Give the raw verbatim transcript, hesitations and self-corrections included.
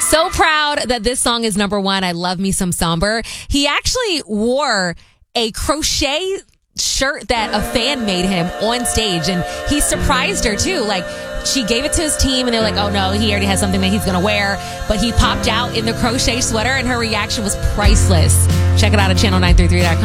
So proud that this song is number one. I love me some Somber. He actually wore a crochet shirt that a fan made him on stage, and he surprised her too. Like, she gave it to his team and they're like, oh no, he already has something that he's going to wear. But he popped out in the crochet sweater and her reaction was priceless. Check it out at channel nine three three dot com.